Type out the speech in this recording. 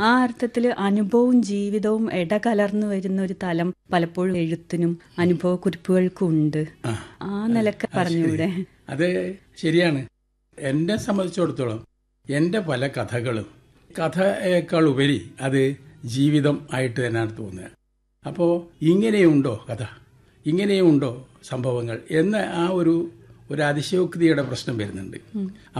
ആ അർത്ഥത്തിൽ അനുഭവവും ജീവിതവും ഇടകലർന്നു വരുന്ന ഒരു തലം പലപ്പോഴും എഴുത്തിനും അനുഭവ കുറിപ്പുകൾക്കും ഉണ്ട്. ആ നിലക്ക് പറഞ്ഞൂടെ? അത് ശരിയാണ്. എന്നെ സംബന്ധിച്ചിടത്തോളം എൻ്റെ പല കഥകളും കഥയേക്കാൾ ഉപരി അത് ജീവിതം ആയിട്ട് തന്നെയാണ് തോന്നുക. അപ്പോൾ ഇങ്ങനെയുണ്ടോ കഥ, ഇങ്ങനെയുണ്ടോ സംഭവങ്ങൾ എന്ന ആ ഒരു അതിശയോക്തിയുടെ പ്രശ്നം വരുന്നുണ്ട്.